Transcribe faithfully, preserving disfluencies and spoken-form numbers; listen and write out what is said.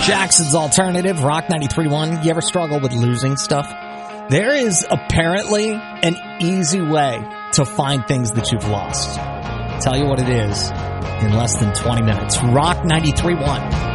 Jackson's Alternative, Rock ninety-three point one. You ever struggle with losing stuff? There is apparently an easy way to find things that you've lost. I'll tell you what it is in less than twenty minutes. Rock ninety-three point one.